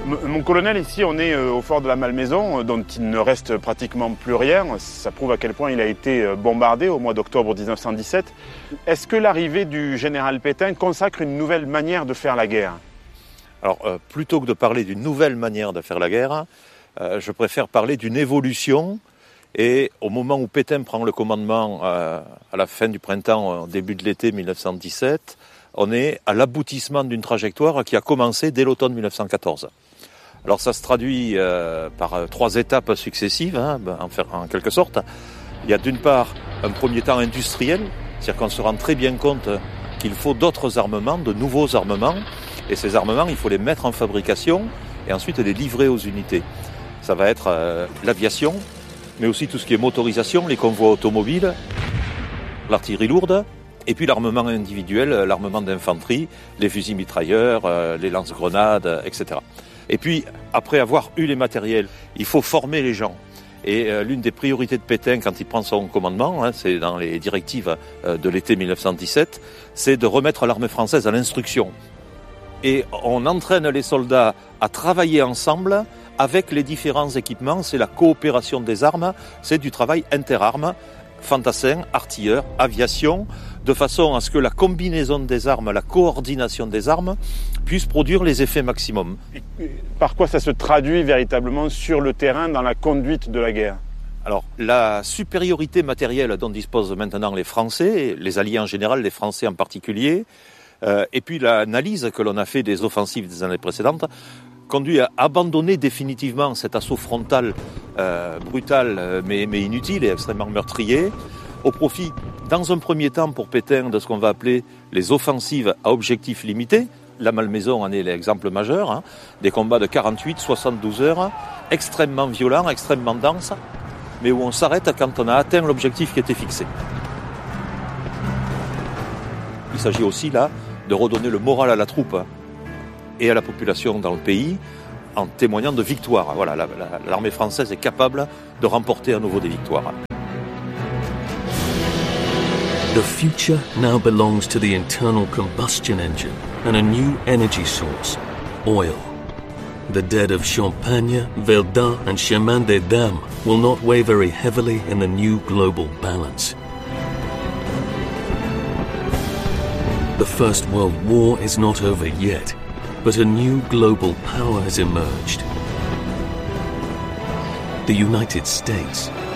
Mon colonel, ici, on est au fort de la Malmaison, dont il ne reste pratiquement plus rien. Ça prouve à quel point il a été bombardé au mois d'octobre 1917. Est-ce que l'arrivée du général Pétain consacre une nouvelle manière de faire la guerre ? Alors, plutôt que de parler d'une nouvelle manière de faire la guerre, je préfère parler d'une évolution. Et au moment où Pétain prend le commandement à la fin du printemps, au début de l'été 1917, on est à l'aboutissement d'une trajectoire qui a commencé dès l'automne 1914. Alors ça se traduit par 3 étapes successives, en quelque sorte. Il y a d'une part un premier temps industriel, c'est-à-dire qu'on se rend très bien compte qu'il faut d'autres armements, de nouveaux armements, et ces armements, il faut les mettre en fabrication et ensuite les livrer aux unités. Ça va être l'aviation, mais aussi tout ce qui est motorisation, les convois automobiles, l'artillerie lourde, et puis l'armement individuel, l'armement d'infanterie, les fusils mitrailleurs, les lance-grenades, etc. Et puis, après avoir eu les matériels, il faut former les gens. Et l'une des priorités de Pétain, quand il prend son commandement, c'est dans les directives de l'été 1917, c'est de remettre l'armée française à l'instruction. Et on entraîne les soldats à travailler ensemble avec les différents équipements. C'est la coopération des armes, c'est du travail interarmes, fantassins, artilleurs, aviation, de façon à ce que la combinaison des armes, la coordination des armes, puisse produire les effets maximum. Par quoi ça se traduit véritablement sur le terrain dans la conduite de la guerre ? Alors, la supériorité matérielle dont disposent maintenant les Français, les Alliés en général, les Français en particulier, et puis l'analyse que l'on a fait des offensives des années précédentes, conduit à abandonner définitivement cet assaut frontal brutal mais inutile et extrêmement meurtrier, au profit, dans un premier temps pour Pétain, de ce qu'on va appeler les offensives à objectif limité. La Malmaison en est l'exemple majeur, des combats de 48-72 heures, extrêmement violents, extrêmement denses, mais où on s'arrête quand on a atteint l'objectif qui était fixé. Il s'agit aussi là de redonner le moral à la troupe et à la population dans le pays en témoignant de victoires. Voilà, l'armée française est capable de remporter à nouveau des victoires. The future now belongs to the internal combustion engine and a new energy source, oil. The dead of Champagne, Verdun and Chemin des Dames will not weigh very heavily in the new global balance. The First World War is not over yet, but a new global power has emerged. The United States